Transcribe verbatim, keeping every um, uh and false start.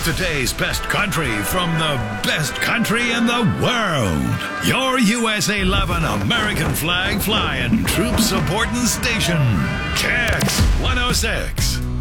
Today's best country from the best country in the world. Your U S A loving, American flag flying, troop supporting station. Kicks one oh six.